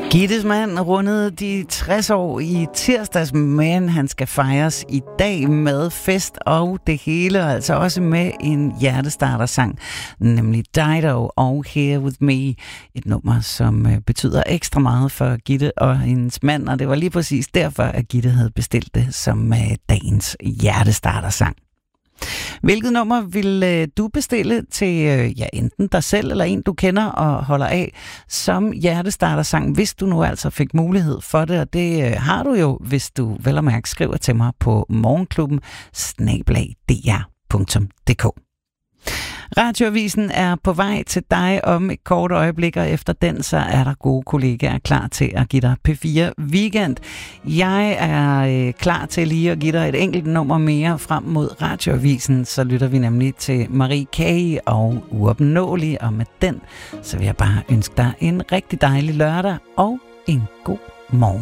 Gittes mand rundede de 60 år i tirsdags, men han skal fejres i dag med fest og det hele, altså også med en hjertestartersang, nemlig Dido og Here With Me. Et nummer, som betyder ekstra meget for Gitte og hendes mand, og det var lige præcis derfor, at Gitte havde bestilt det som dagens hjertestartersang. Hvilket nummer vil du bestille til enten dig selv eller en, du kender og holder af som hjertestartersang, hvis du nu altså fik mulighed for det, og det har du jo, hvis du vel og mærke skriver til mig på morgenklubben@dr.dk. Radioavisen er på vej til dig om et kort øjeblik, og efter den så er der gode kollegaer klar til at give dig P4 Weekend. Jeg er klar til lige at give dig et enkelt nummer mere frem mod Radioavisen, så lytter vi nemlig til Marie K. og Uopnåelig, og med den så vil jeg bare ønske dig en rigtig dejlig lørdag og en god morgen.